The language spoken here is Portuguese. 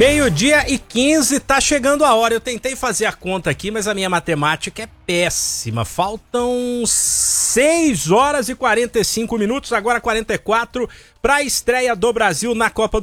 12h15, tá chegando a hora. Eu tentei fazer a conta aqui, mas a minha matemática é péssima. Faltam 6 horas e 45 minutos, agora 44, para a estreia do Brasil na Copa